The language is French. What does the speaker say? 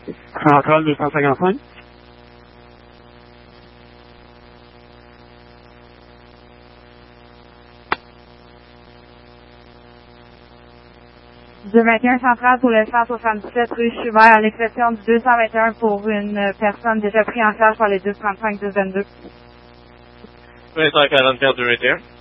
Centrale 255. Je maintiens centrale pour le 177 rue Schubert, à l'exception du 221 pour une personne déjà prise en charge par les 235-222. 244 221.